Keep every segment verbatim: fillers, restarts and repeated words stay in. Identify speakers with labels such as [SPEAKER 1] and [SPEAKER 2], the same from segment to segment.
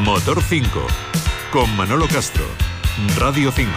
[SPEAKER 1] Motor cinco, con Manolo Castro, Radio cinco.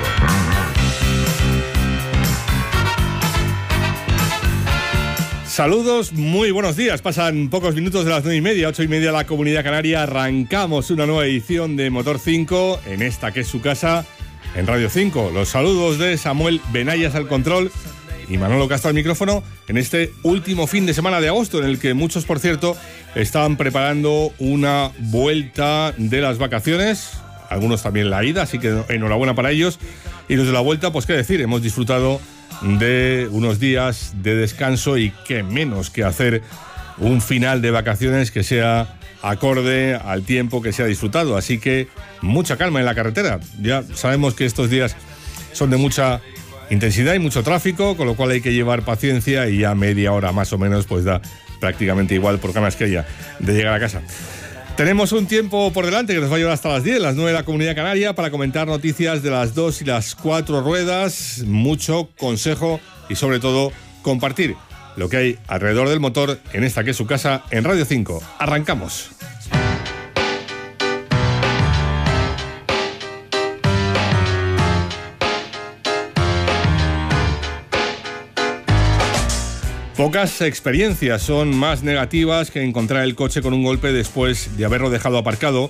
[SPEAKER 2] Saludos, muy buenos días. Pasan pocos minutos de las nueve y media, ocho y media la Comunidad Canaria. Arrancamos una nueva edición de Motor cinco en esta que es su casa, en Radio cinco. Los saludos de Samuel Benayas al control y Manolo Castro al micrófono en este último fin de semana de agosto, en el que muchos, por cierto, estaban preparando una vuelta de las vacaciones, algunos también la ida, así que enhorabuena para ellos. Y los de la vuelta, pues qué decir, hemos disfrutado de unos días de descanso y qué menos que hacer un final de vacaciones que sea acorde al tiempo que se ha disfrutado. Así que mucha calma en la carretera. Ya sabemos que estos días son de mucha intensidad y mucho tráfico, con lo cual hay que llevar paciencia y ya media hora más o menos pues da prácticamente igual por ganas que haya de llegar a casa. Tenemos un tiempo por delante que nos va a llevar hasta las diez, las nueve de la Comunidad Canaria, para comentar noticias de las dos y las cuatro ruedas, mucho consejo y sobre todo compartir lo que hay alrededor del motor en esta que es su casa, en Radio cinco. Arrancamos. Pocas experiencias son más negativas que encontrar el coche con un golpe después de haberlo dejado aparcado,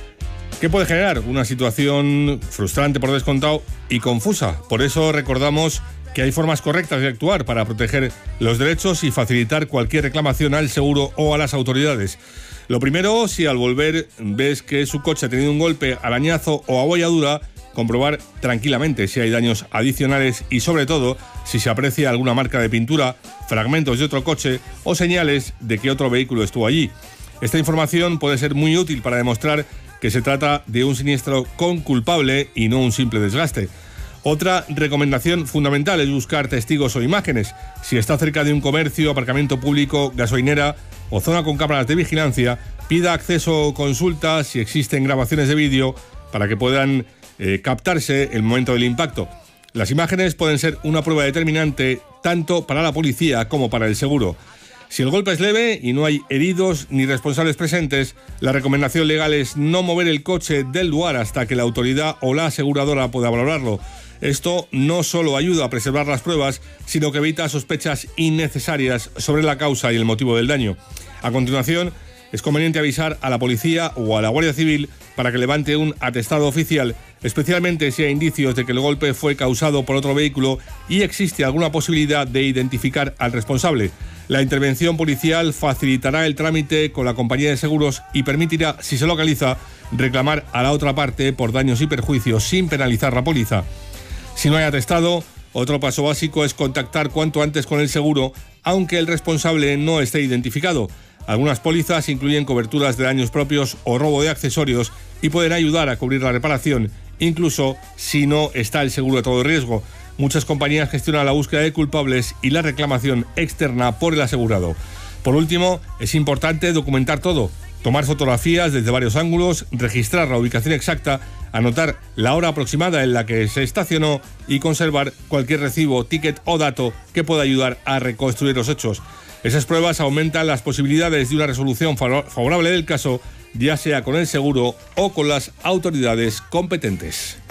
[SPEAKER 2] que puede generar una situación frustrante por descontado y confusa. Por eso recordamos que hay formas correctas de actuar para proteger los derechos y facilitar cualquier reclamación al seguro o a las autoridades. Lo primero, si al volver ves que su coche ha tenido un golpe, arañazo o abolladura, comprobar tranquilamente si hay daños adicionales y, sobre todo, si se aprecia alguna marca de pintura, fragmentos de otro coche o señales de que otro vehículo estuvo allí. Esta información puede ser muy útil para demostrar que se trata de un siniestro con culpable y no un simple desgaste. Otra recomendación fundamental es buscar testigos o imágenes. Si está cerca de un comercio, aparcamiento público, gasolinera o zona con cámaras de vigilancia, pida acceso o consulta si existen grabaciones de vídeo para que puedan Eh, captarse el momento del impacto. Las imágenes pueden ser una prueba determinante tanto para la policía como para el seguro. Si el golpe es leve y no hay heridos ni responsables presentes, la recomendación legal es no mover el coche del lugar hasta que la autoridad o la aseguradora pueda valorarlo. Esto no solo ayuda a preservar las pruebas, sino que evita sospechas innecesarias sobre la causa y el motivo del daño. A continuación, es conveniente avisar a la policía o a la Guardia Civil para que levante un atestado oficial, especialmente si hay indicios de que el golpe fue causado por otro vehículo y existe alguna posibilidad de identificar al responsable. La intervención policial facilitará el trámite con la compañía de seguros y permitirá, si se localiza, reclamar a la otra parte por daños y perjuicios sin penalizar la póliza. Si no hay atestado, otro paso básico es contactar cuanto antes con el seguro, aunque el responsable no esté identificado. Algunas pólizas incluyen coberturas de daños propios o robo de accesorios y pueden ayudar a cubrir la reparación, incluso si no está el seguro de todo riesgo. Muchas compañías gestionan la búsqueda de culpables y la reclamación externa por el asegurado. Por último, es importante documentar todo, tomar fotografías desde varios ángulos, registrar la ubicación exacta, anotar la hora aproximada en la que se estacionó y conservar cualquier recibo, ticket o dato que pueda ayudar a reconstruir los hechos. Esas pruebas aumentan las posibilidades de una resolución favorable del caso, ya sea con el seguro o con las autoridades competentes.